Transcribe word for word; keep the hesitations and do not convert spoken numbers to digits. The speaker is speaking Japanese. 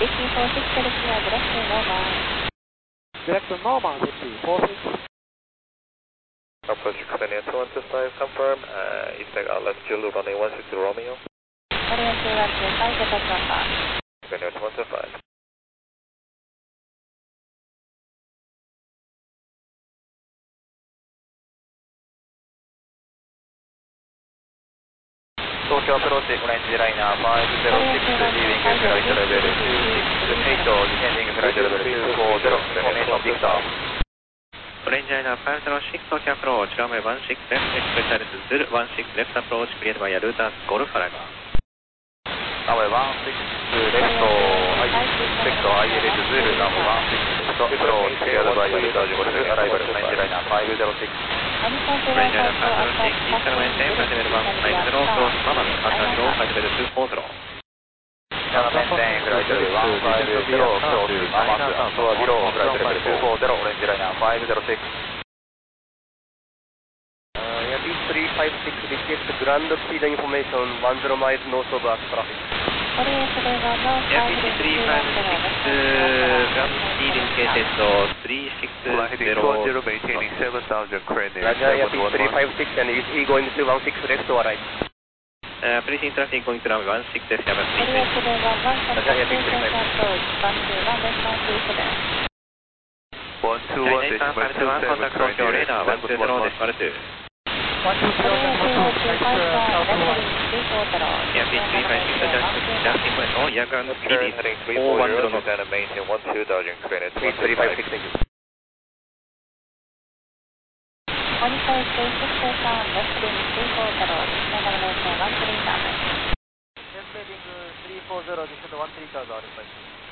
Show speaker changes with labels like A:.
A: fifty four six to clear, direct to normal.
B: Direct to normal, fifty four six.
C: Approach Xenia two one two five, confirm, uh, Eastern outlet Zulu runway one six zero Romeo.
A: Korea two one two five, the bus number.
C: Xenia two one two five.
D: 東京アプローチ、オレンジライナーごゼロろく、リーディングフライトレベルにじゅうろく、ディセンディングフライトレベルにごゼロ、フォーメーションビクター。
E: オレンジライナーごゼロろく、東京アプローチ、ランウェイじゅうろく、レフトエクスペシャルスズル、じゅうろく、レフトアプローチ、クリエイトバイヤルータース、ゴルファラガー。
D: ランウェイじゅうろく、レフト、はい、レフト、アイエルエス ズル、ランウェイじゅうろく、レフトアプローチ、クリエイトバイヤルータース、ゴルフ、アライバル、オレンジライナーごゼロろく。
E: オレンジライナーごゼロろく、イースターメンテン、フライトレベルいちごゼロ、クロスママム、アターロー、フライトレベルによんゼロ。
D: ななメンテン、フライトレベルいちごゼロ、クロスママム、アタービロー、フライトレベルにごゼロ、オレンジライナーごゼロろく。
F: ヤビースリーファイブシックス、リクエストグランドスピードインフォメーション、じゅうマイルノースオブアーストラフィック。
A: Korea three one one
E: Yeah,
A: five
E: fifty three
A: two
E: five
A: one zero,
E: six, ground speed indicated three six zero.
C: Maintaining seven thousand credit.
F: Roger, Yapi three five six, and is he going to one six left or right?
E: Uh, please in traffic going to runway one six left, seven three
A: Korea
E: three.
A: three one one, contact station approach, one two one, left one three seven.
C: one two one, decimal two seven,
E: contact Tokyo radar, one two zero, decimal two.
B: one two zero,
A: Korea two
B: decimal
A: one
B: two,
A: two
B: next
A: five
B: uh,
A: five,
B: South one.
A: entering three four zero.
E: Yeah, three five six, just, just information, yeah, ground speed is
C: Heading three
E: four
C: four
E: one
C: zero,
E: zero knots.
C: Lieutenant maintain one two thousand credit.
F: three five six, thank you.
A: Monitor station station, left wing three four zero, descend elevation one three seven.
B: Descending three four zero, descend one three seven,